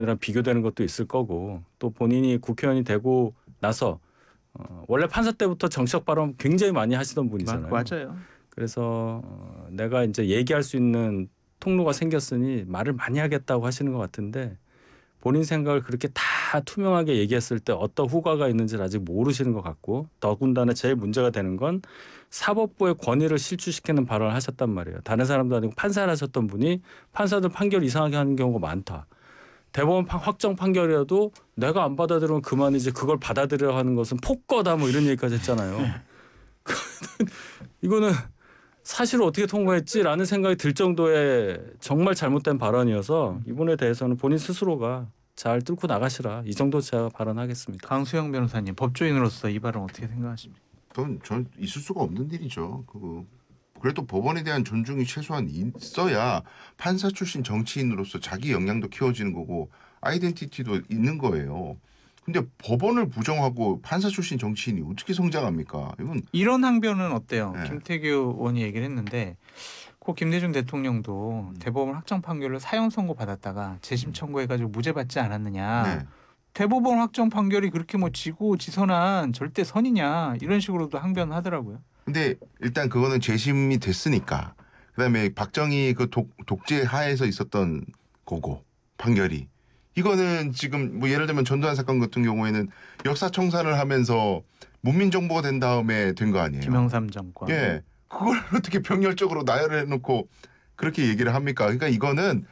비교되는 것도 있을 거고 또 본인이 국회의원이 되고 나서 원래 판사 때부터 정치적 발언 굉장히 많이 하시던 분이잖아요. 맞아요. 그래서 내가 이제 얘기할 수 있는 통로가 생겼으니 말을 많이 하겠다고 하시는 것 같은데 본인 생각을 그렇게 다 투명하게 얘기했을 때 어떤 후과가 있는지를 아직 모르시는 것 같고 더군다나 제일 문제가 되는 건 사법부의 권위를 실추시키는 발언을 하셨단 말이에요. 다른 사람도 아니고 판사를 하셨던 분이 판사들 판결 이상하게 하는 경우가 많다. 대법원 확정 판결이라도 내가 안 받아들이면 그만이지 그걸 받아들여 하는 것은 폭거다 뭐 이런 얘기까지 했잖아요. 이거는 사실을 어떻게 통과했지라는 생각이 들 정도의 정말 잘못된 발언이어서 이번에 대해서는 본인 스스로가 잘 뚫고 나가시라 이 정도 제가 발언하겠습니다. 강수영 변호사님 법조인으로서 이 발언 어떻게 생각하십니까? 전 있을 수가 없는 일이죠. 그래도 법원에 대한 존중이 최소한 있어야 판사 출신 정치인으로서 자기 역량도 키워지는 거고 아이덴티티도 있는 거예요. 근데 법원을 부정하고 판사 출신 정치인이 어떻게 성장합니까? 이런 항변은 어때요? 네. 김태규 의원이 얘기를 했는데 고 김대중 대통령도 대법원 확정 판결로 사형 선고 받았다가 재심 청구해가지고 무죄 받지 않았느냐. 네. 대법원 확정 판결이 그렇게 뭐 지고 지선한 절대 선이냐 이런 식으로도 항변하더라고요. 근데 일단 그거는 재심이 됐으니까 그다음에 박정희 그 독재 하에서 있었던 거고 판결이 이거는 지금 뭐 예를 들면 전두환 사건 같은 경우에는 역사 청산을 하면서 문민정부가 된 다음에 된 거 아니에요. 김영삼 정권. 예, 그걸 어떻게 병렬적으로 나열해놓고 그렇게 얘기를 합니까? 그러니까 이거는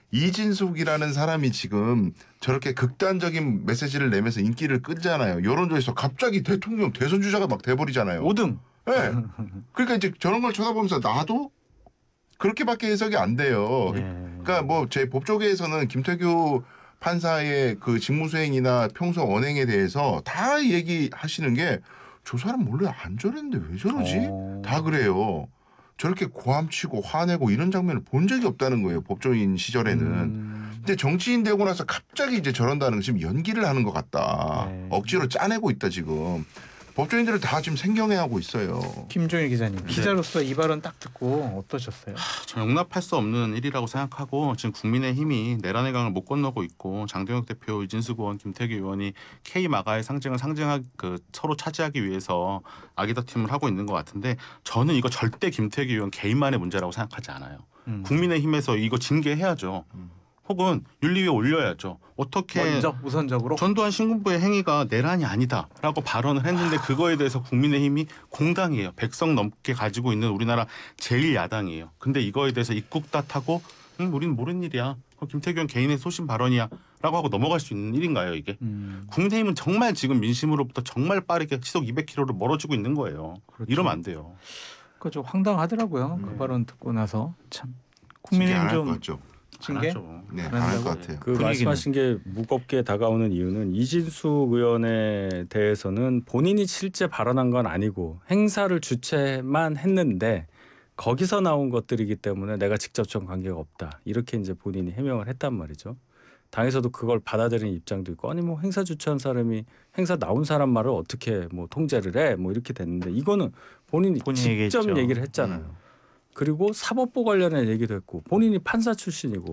이진숙이라는 사람이 지금 저렇게 극단적인 메시지를 내면서 인기를 끌잖아요. 여론조에서 갑자기 대통령 대선 주자가 막 돼버리잖아요. 5등. 네. 그러니까 이제 저런 걸 쳐다보면서 나도 그렇게밖에 해석이 안 돼요. 예. 그러니까 뭐 제 법조계에서는 김태규 판사의 그 직무수행이나 평소 언행에 대해서 다 얘기하시는 게 저 사람 원래 안 저랬는데 왜 저러지? 다 그래요. 저렇게 고함치고 화내고 이런 장면을 본 적이 없다는 거예요. 법조인 시절에는. 근데 정치인 되고 나서 갑자기 이제 저런다는 거 지금 연기를 하는 것 같다. 네. 억지로 짜내고 있다 지금. 법조인들을 다 지금 생경해하고 있어요. 김종일 기자님. 기자로서 이 발언 딱 듣고 어떠셨어요? 저 용납할 수 없는 일이라고 생각하고 지금 국민의힘이 내란의 강을 못 건너고 있고 장동혁 대표, 이진숙 의원, 김태규 의원이 K 마가의 상징을 서로 차지하기 위해서 아기다툼을 하고 있는 것 같은데 저는 이거 절대 김태규 의원 개인만의 문제라고 생각하지 않아요. 국민의힘에서 이거 징계해야죠. 혹은 윤리위에 올려야죠. 어떻게 먼저 우선적으로 전두환 신군부의 행위가 내란이 아니다라고 발언을 했는데 그거에 대해서 국민의힘이 공당이에요. 100석 넘게 가지고 있는 우리나라 제일 야당이에요. 근데 이거에 대해서 입국 탓하고 우리는 모르는 일이야. 김태규 의원 개인의 소신 발언이야 라고 하고 넘어갈 수 있는 일인가요 이게? 국민의힘은 정말 지금 민심으로부터 정말 빠르게 시속 200km로 멀어지고 있는 거예요. 그렇죠. 이러면 안 돼요. 그거 좀 황당하더라고요. 그 발언 듣고 나서 참 징계 국민의힘 안할 것 좀 같죠. 징계? 네, 안 할 것 같아요. 그 분위기는. 말씀하신 게 무겁게 다가오는 이유는 이진숙 의원에 대해서는 본인이 실제 발언한 건 아니고 행사를 주최만 했는데 거기서 나온 것들이기 때문에 내가 직접적 관계가 없다. 이렇게 이제 본인이 해명을 했단 말이죠. 당에서도 그걸 받아들이는 입장도 있고 아니 뭐 행사 주최한 사람이 행사 나온 사람 말을 어떻게 뭐 통제를 해 뭐 이렇게 됐는데 이거는 본인이 직접 얘기했죠. 얘기를 했잖아요. 그리고 사법부 관련해 얘기도 했고 본인이 판사 출신이고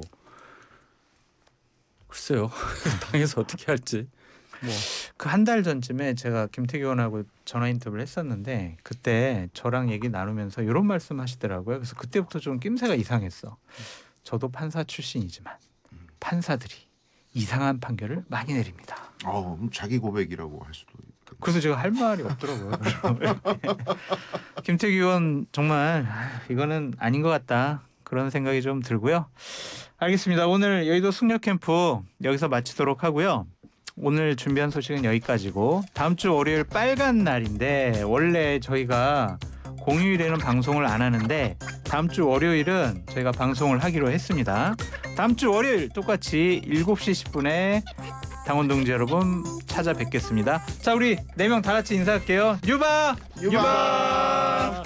글쎄요. 당에서 어떻게 할지. 그 한 달 전쯤에 제가 김태규 의원하고 전화 인터뷰를 했었는데 그때 저랑 얘기 나누면서 이런 말씀 하시더라고요. 그래서 그때부터 좀 낌새가 이상했어. 저도 판사 출신이지만 판사들이 이상한 판결을 많이 내립니다. 그럼 자기 고백이라고 할 수도 있다. 그래서 제가 할 말이 없더라고요. 김태규 의원 정말 이거는 아닌 것 같다. 그런 생각이 좀 들고요. 알겠습니다. 오늘 여의도 숙녀 캠프 여기서 마치도록 하고요. 오늘 준비한 소식은 여기까지고 다음 주 월요일 빨간 날인데 원래 저희가 공휴일에는 방송을 안 하는데 다음 주 월요일은 저희가 방송을 하기로 했습니다. 다음 주 월요일 똑같이 7시 10분에 당원 동지 여러분 찾아뵙겠습니다. 자, 우리 4명 다 같이 인사할게요. 유바! 유바!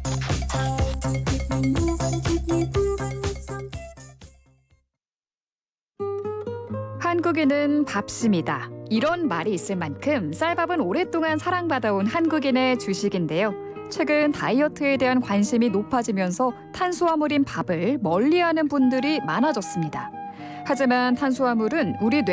한국인은 밥심이다. 이런 말이 있을 만큼 쌀밥은 오랫동안 사랑받아온 한국인의 주식인데요. 최근 다이어트에 대한 관심이 높아지면서 탄수화물인 밥을 멀리하는 분들이 많아졌습니다. 하지만 탄수화물은 우리 뇌